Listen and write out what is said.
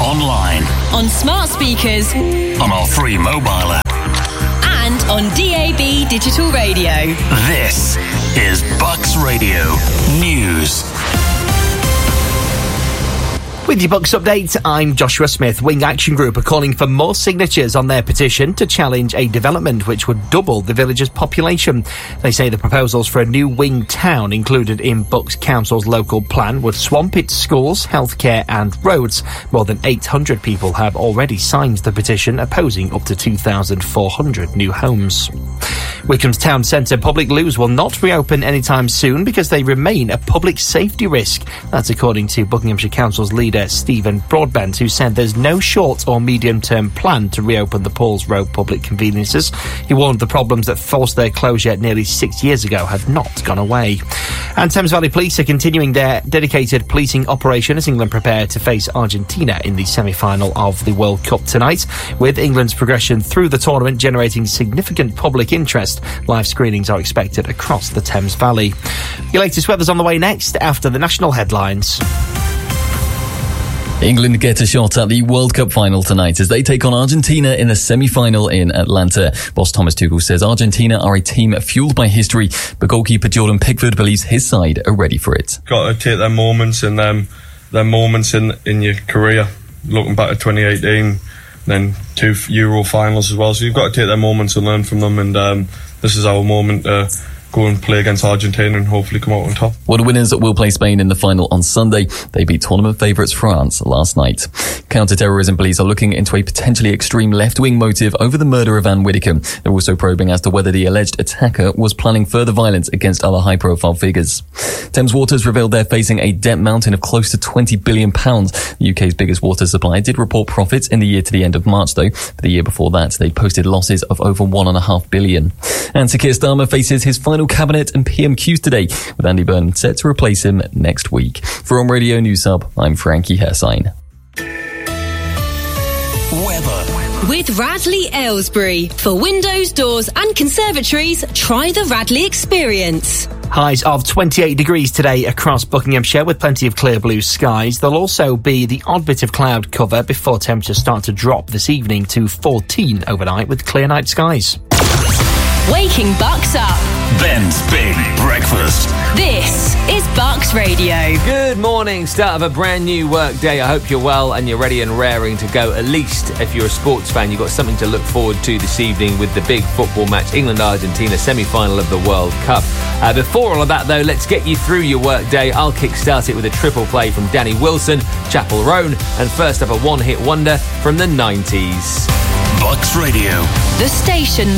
online, on smart speakers, on our free mobile app, and on DAB digital radio. This is Bucks Radio News. With your Bucks update, I'm Joshua Smith. Wing Action Group are calling for more signatures on their petition to challenge a development which would double the village's population. They say the proposals for a new Wing town included in Bucks Council's local plan would swamp its schools, healthcare and roads. More than 800 people have already signed the petition, opposing up to 2,400 new homes. Wycombe's town centre public loos will not reopen anytime soon because they remain a public safety risk. That's according to Buckinghamshire Council's leader Stephen Broadbent, who said there's no short or medium-term plan to reopen the Paul's Road public conveniences. He warned the problems that forced their closure nearly 6 years ago have not gone away. And Thames Valley Police are continuing their dedicated policing operation as England prepare to face Argentina in the semi-final of the World Cup tonight. With England's progression through the tournament generating significant public interest, live screenings are expected across the Thames Valley. Your latest weather's on the way next after the national headlines. England get a shot at the World Cup final tonight as they take on Argentina in the semi-final in Atlanta. Boss Thomas Tuchel says Argentina are a team fueled by history, but goalkeeper Jordan Pickford believes his side are ready for it. Got to take their moments and their moments in your career. Looking back at 2018, then 2 Euro finals as well. So you've got to take their moments and learn from them. And this is our moment to go and play against Argentina and hopefully come out on top. Well, the winners will play Spain in the final on Sunday. They beat tournament favourites France last night. Counter-terrorism police are looking into a potentially extreme left-wing motive over the murder of Anne Widdecombe. They're also probing as to whether the alleged attacker was planning further violence against other high-profile figures. Thames Waters revealed they're facing a debt mountain of close to £20 billion. The UK's biggest water supplier did report profits in the year to the end of March, though. For the year before that, they posted losses of over £1.5 billion. And Sir Keir Starmer faces his final cabinet and PMQs today, with Andy Burnham set to replace him next week. For On Radio News Hub, I'm Frankie Hersign. Weather. With Radley Aylesbury. For windows, doors and conservatories, try the Radley experience. Highs of 28 degrees today across Buckinghamshire with plenty of clear blue skies. There'll also be the odd bit of cloud cover before temperatures start to drop this evening to 14 overnight with clear night skies. Waking Bucks up. Ben's Big Breakfast. This is Bucks Radio. Good morning, start of a brand new work day. I hope you're well and you're ready and raring to go. At least if you're a sports fan, you've got something to look forward to this evening with the big football match, England-Argentina, semi-final of the World Cup. Before all of that, though, let's get you through your work day. I'll kick-start it with a triple play from Danny Wilson, Chapel Roan, and first up a one-hit wonder from the 90s. Bucks Radio. The station